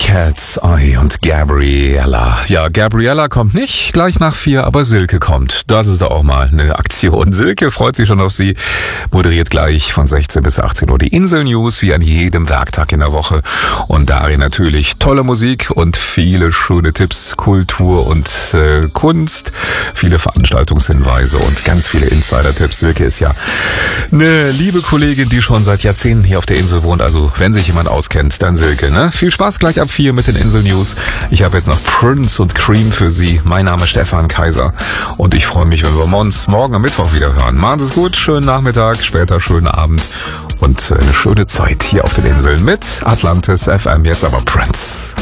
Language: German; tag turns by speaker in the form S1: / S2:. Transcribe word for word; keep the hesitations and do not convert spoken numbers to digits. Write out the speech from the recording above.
S1: Cat's Eye und Gabriella. Ja, Gabriella kommt nicht gleich nach vier, aber Silke kommt. Das ist doch auch mal eine Aktion. Silke freut sich schon auf Sie, moderiert gleich von sechzehn bis achtzehn Uhr die Insel-News, wie an jedem Werktag in der Woche. Und darin natürlich tolle Musik und viele schöne Tipps, Kultur und äh, Kunst, viele Veranstaltungshinweise und ganz viele Insider-Tipps. Silke ist ja eine liebe Kollegin, die schon seit Jahrzehnten hier auf der Insel wohnt. Also wenn sich jemand auskennt, dann Silke, ne? Viel Spaß gleich ab vier mit den Insel-News. Ich habe jetzt noch Prince und Cream für Sie. Mein Name ist Stefan Kaiser und ich freue mich, wenn wir uns morgen am Mittwoch wieder hören. Machen Sie es gut, schönen Nachmittag, später schönen Abend und eine schöne Zeit hier auf den Inseln mit Atlantis F M. Jetzt aber Prince.